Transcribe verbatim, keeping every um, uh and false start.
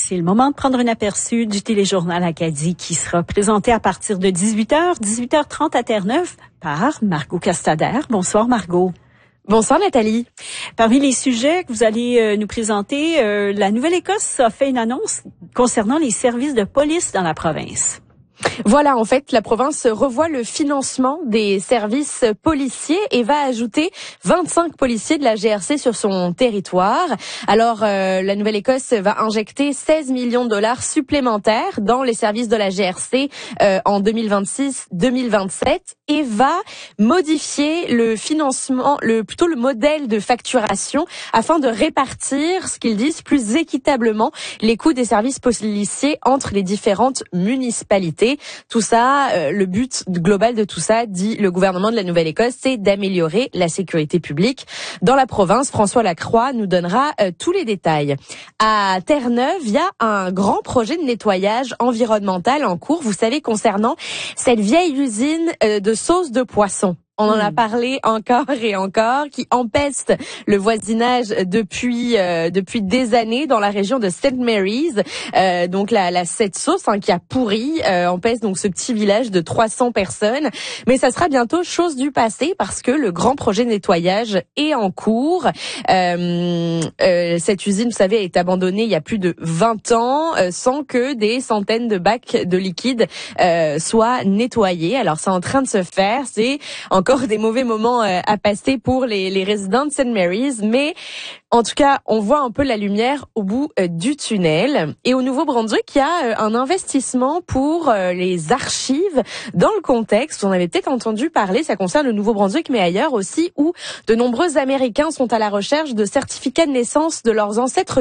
C'est le moment de prendre un aperçu du téléjournal Acadie qui sera présenté à partir de dix-huit heures, dix-huit heures trente à Terre-Neuve par Margot Castader. Bonsoir Margot. Bonsoir Nathalie. Parmi les sujets que vous allez euh, nous présenter, euh, la Nouvelle-Écosse a fait une annonce concernant les services de police dans la province. Voilà, en fait, la province revoit le financement des services policiers et va ajouter vingt-cinq policiers de la G R C sur son territoire. Alors, euh, la Nouvelle-Écosse va injecter seize millions de dollars supplémentaires dans les services de la G R C euh, en deux mille vingt-six deux mille vingt-sept et va modifier le financement, le plutôt le modèle de facturation afin de répartir, ce qu'ils disent, plus équitablement les coûts des services policiers entre les différentes municipalités. Tout ça, euh, le but global de tout ça, dit le gouvernement de la Nouvelle-Écosse, c'est d'améliorer la sécurité publique dans la province. François Lacroix nous donnera euh, tous les détails. À Terre-Neuve, il y a un grand projet de nettoyage environnemental en cours, vous savez, concernant cette vieille usine euh, de sauce de poisson. On en a parlé encore et encore, qui empeste le voisinage depuis euh, depuis des années dans la région de Saint Mary's. Euh, donc la, la cette sauce hein, qui a pourri euh, empeste donc ce petit village de trois cents personnes. Mais ça sera bientôt chose du passé parce que le grand projet de nettoyage est en cours. Euh, euh, cette usine, vous savez, est abandonnée il y a plus de vingt ans euh, sans que des centaines de bacs de liquide euh, soient nettoyés. Alors c'est en train de se faire. C'est en encore des mauvais moments euh, à passer pour les, les résidents de Saint Mary's, mais en tout cas, on voit un peu la lumière au bout euh, du tunnel. Et au Nouveau-Brunswick, il y a euh, un investissement pour euh, les archives dans le contexte. Vous en avez peut-être entendu parler, ça concerne le Nouveau-Brunswick, mais ailleurs aussi, où de nombreux Américains sont à la recherche de certificats de naissance de leurs ancêtres